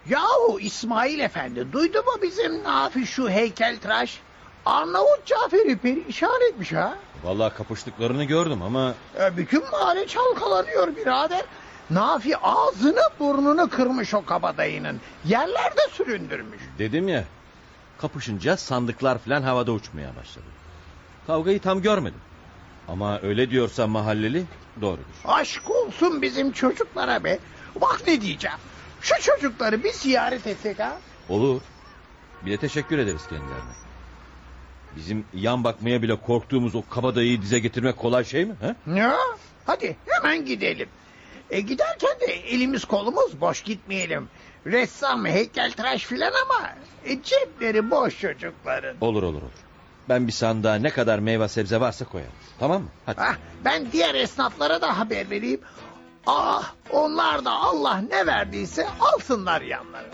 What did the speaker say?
Yahu İsmail Efendi, duydu mu bizim Nafi şu heykeltıraş? Arnavut Cafer'i perişan etmiş ha. Vallahi kapıştıklarını gördüm ama... Bütün mahalle çalkalanıyor birader. Nafi ağzını burnunu kırmış o kabadayının. Yerlerde süründürmüş. Dedim ya, kapışınca sandıklar falan havada uçmaya başladı. Kavgayı tam görmedim. Ama öyle diyorsa mahalleli doğrudur. Aşk olsun bizim çocuklara be. Bak ne diyeceğim. Şu çocukları bir ziyaret etsek ha. Olur. Bir de teşekkür ederiz kendilerine. Bizim yan bakmaya bile korktuğumuz o kabadayıyı dize getirmek kolay şey mi? He? Ya, hadi hemen gidelim. Giderken de elimiz kolumuz boş gitmeyelim. Ressam, heykeltıraş filan ama cepleri boş çocukların. Olur olur olur. Ben bir sandığa ne kadar meyve sebze varsa koyarım. Tamam mı? Hadi. Ben diğer esnaflara da haber vereyim. Onlar da Allah ne verdiyse alsınlar yanlarına.